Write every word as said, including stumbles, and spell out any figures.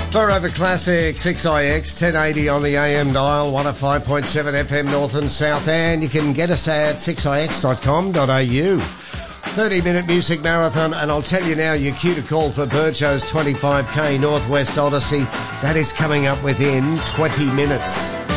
Forever Classic, six I X, ten eighty on the A M dial, one oh five point seven F M North and South, and you can get us at six I X dot com dot A U. thirty minute music marathon, and I'll tell you now, your cue to call for Burcho's twenty-five K Northwest Odyssey. That is coming up within twenty minutes.